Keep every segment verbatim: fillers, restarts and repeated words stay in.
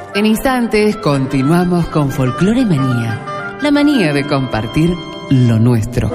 En instantes continuamos con Folclore Manía, la manía de compartir lo nuestro.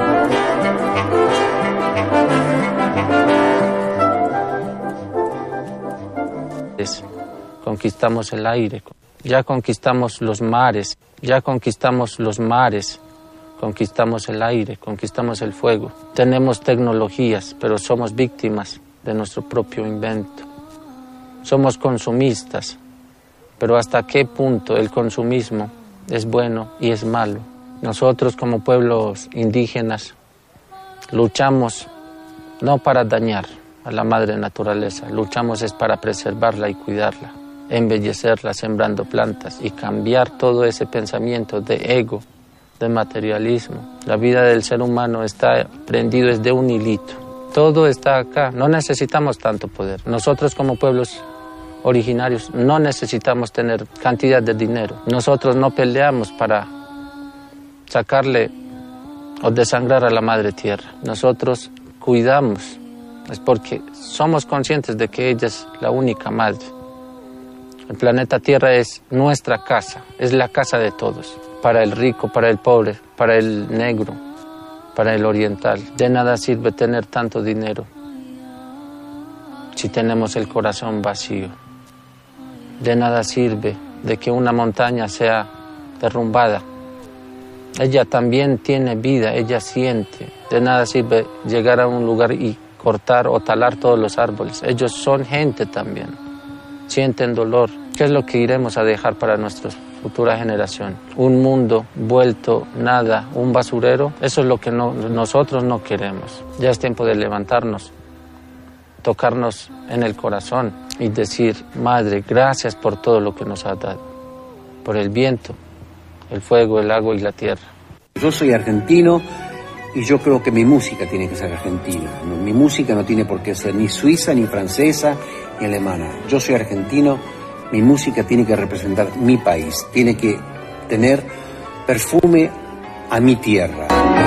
Conquistamos el aire, ya conquistamos los mares, ya conquistamos los mares, conquistamos el aire, conquistamos el fuego. Tenemos tecnologías, pero somos víctimas de nuestro propio invento. Somos consumistas, pero ¿hasta qué punto el consumismo es bueno y es malo? Nosotros como pueblos indígenas luchamos no para dañar a la madre naturaleza, luchamos es para preservarla y cuidarla, embellecerla sembrando plantas y cambiar todo ese pensamiento de ego, de materialismo. La vida del ser humano está prendido desde un hilito. Todo está acá, no necesitamos tanto poder. Nosotros como pueblos originarios no necesitamos tener cantidad de dinero. Nosotros no peleamos para sacarle o desangrar a la madre tierra. Nosotros cuidamos, es porque somos conscientes de que ella es la única madre. El planeta Tierra es nuestra casa, es la casa de todos, para el rico, para el pobre, para el negro, para el oriental. De nada sirve tener tanto dinero si tenemos el corazón vacío. De nada sirve de que una montaña sea derrumbada. Ella también tiene vida, ella siente. De nada sirve llegar a un lugar y cortar o talar todos los árboles. Ellos son gente también, sienten dolor. ¿Qué es lo que iremos a dejar para nuestra futura generación? Un mundo vuelto nada, un basurero. Eso es lo que no, nosotros no queremos. Ya es tiempo de levantarnos, tocarnos en el corazón y decir: Madre, gracias por todo lo que nos has dado, por el viento, el fuego, el agua y la tierra. Yo soy argentino y yo creo que mi música tiene que ser argentina. Mi música no tiene por qué ser ni suiza, ni francesa, ni alemana. Yo soy argentino, mi música tiene que representar mi país, tiene que tener perfume a mi tierra.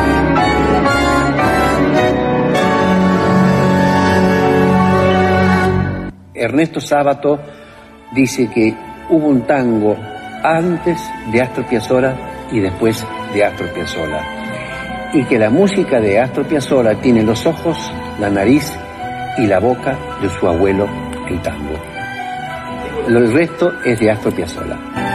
Ernesto Sábato dice que hubo un tango antes de Astor Piazzolla y después de Astor Piazzolla, y que la música de Astor Piazzolla tiene los ojos, la nariz y la boca de su abuelo, el tango. El resto es de Astor Piazzolla.